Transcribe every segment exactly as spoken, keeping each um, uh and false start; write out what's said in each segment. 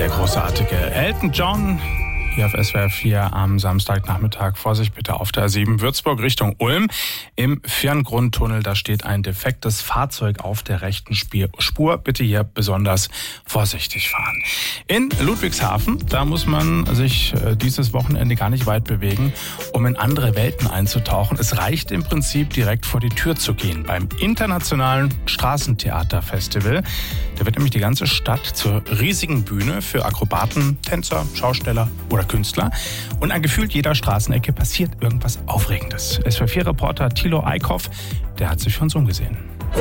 der großartige Elton John hier auf S W R vier am Samstagnachmittag. Vorsicht bitte auf der A sieben Würzburg Richtung Ulm. Im Firngrundtunnel, da steht ein defektes Fahrzeug auf der rechten Spur. Bitte hier besonders vorsichtig fahren. In Ludwigshafen, da muss man sich dieses Wochenende gar nicht weit bewegen, um in andere Welten einzutauchen. Es reicht im Prinzip direkt vor die Tür zu gehen. Beim Internationalen Straßentheaterfestival. Da wird nämlich die ganze Stadt zur riesigen Bühne für Akrobaten, Tänzer, Schausteller oder Künstler. Und an gefühlt jeder Straßenecke passiert irgendwas Aufregendes. S W R vier Reporter Thilo Eickhoff, der hat sich für uns umgesehen.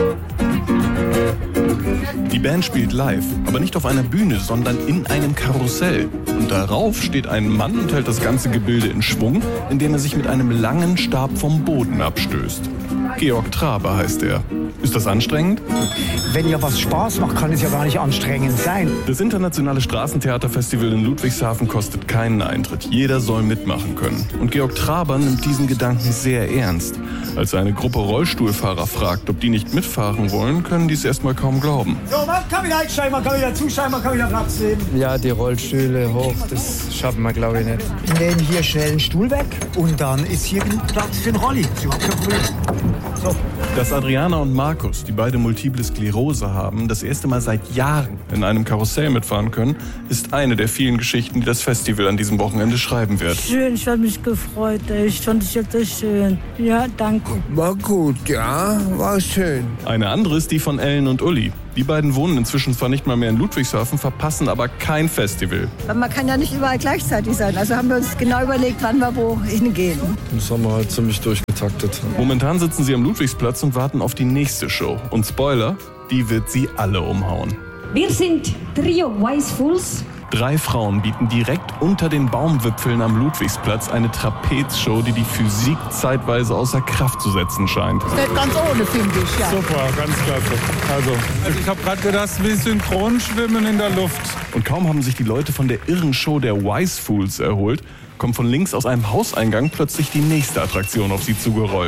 Die Band spielt live, aber nicht auf einer Bühne, sondern in einem Karussell. Und darauf steht ein Mann und hält das ganze Gebilde in Schwung, indem er sich mit einem langen Stab vom Boden abstößt. Georg Traber heißt er. Ist das anstrengend? Wenn ja was Spaß macht, kann es ja gar nicht anstrengend sein. Das internationale Straßentheaterfestival in Ludwigshafen kostet keinen Eintritt. Jeder soll mitmachen können. Und Georg Traber nimmt diesen Gedanken sehr ernst. Als er eine Gruppe Rollstuhlfahrer fragt, ob die nicht mitfahren wollen, können die es erstmal kaum glauben. So, man kann wieder einsteigen, man kann wieder zusteigen, man kann wieder Platz nehmen. Ja, die Rollstühle hoch, das schaffen wir glaube ich nicht. Wir nehmen hier schnell einen Stuhl weg und dann ist hier genug Platz für den Rolli. Das ist überhaupt kein Problem. So. Dass Adriana und Markus, die beide Multiple Sklerose haben, das erste Mal seit Jahren in einem Karussell mitfahren können, ist eine der vielen Geschichten, die das Festival an diesem Wochenende schreiben wird. Schön, ich habe mich gefreut. Ich fand es wirklich schön. Ja, danke. War gut, ja, war schön. Eine andere ist die von Ellen und Uli. Die beiden wohnen inzwischen zwar nicht mal mehr in Ludwigshafen, verpassen aber kein Festival. Man kann ja nicht überall gleichzeitig sein. Also haben wir uns genau überlegt, wann wir wo hingehen. Im Sommer halt ziemlich durchgetaktet. Momentan sitzen sie am Ludwigsplatz und warten auf die nächste Show. Und Spoiler, die wird sie alle umhauen. Wir sind Trio Wise Fools. Drei Frauen bieten direkt unter den Baumwipfeln am Ludwigsplatz eine Trapezshow, die die Physik zeitweise außer Kraft zu setzen scheint. Nicht ganz ohne, finde ich, ja. Super, ganz klasse. Also, also ich habe gerade gedacht, wie Synchronschwimmen in der Luft. Und kaum haben sich die Leute von der irren Show der Wise Fools erholt, kommt von links aus einem Hauseingang plötzlich die nächste Attraktion auf sie zugerollt.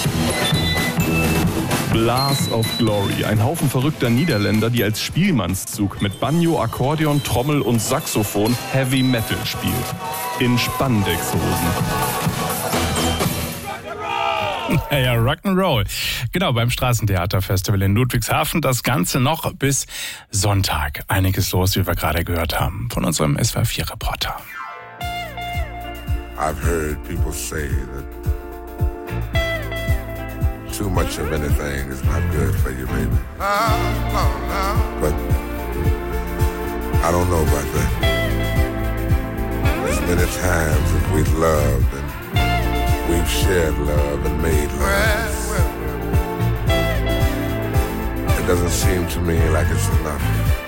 Blast of Glory, ein Haufen verrückter Niederländer, die als Spielmannszug mit Banjo, Akkordeon, Trommel und Saxophon Heavy Metal spielt. In Spandexhosen. Ja, Rock'n'Roll. Genau, beim Straßentheaterfestival in Ludwigshafen. Das Ganze noch bis Sonntag. Einiges los, wie wir gerade gehört haben, von unserem S W R vier Reporter. I've heard people say that too much of anything is not good for you, baby. But I don't know about that. There's many times that we've loved and we've shared love and made love. It doesn't seem to me like it's enough.